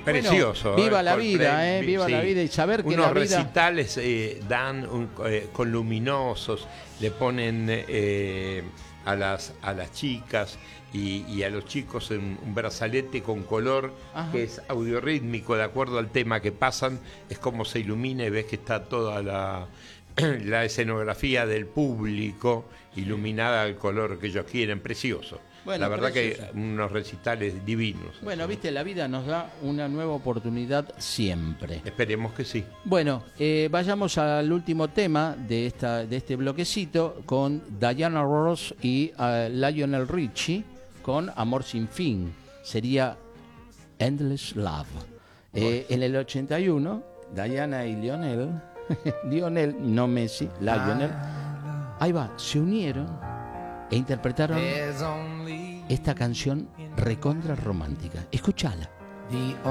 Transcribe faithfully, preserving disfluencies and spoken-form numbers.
Precioso. Bueno, viva eh, la vida, eh, viva sí. la vida y saber que Unos la vida... recitales eh, dan un, eh, con luminosos, le ponen eh, a las a las chicas y, y a los chicos un, un brazalete con color. Ajá. Que es audiorítmico, de acuerdo al tema que pasan, es como se ilumina y ves que está toda la, la escenografía del público iluminada al color que ellos quieren, precioso. Bueno, la verdad precioso. Que unos recitales divinos. Bueno, viste, la vida nos da una nueva oportunidad siempre. Esperemos que sí. Bueno, eh, vayamos al último tema de esta de este bloquecito con Diana Ross y uh, Lionel Richie con Amor sin fin. Sería Endless Love. Eh, en el ochenta y uno, Diana y Lionel, Lionel, no Messi, Lionel, ahí va, se unieron e interpretaron esta canción recontra romántica. Escúchala.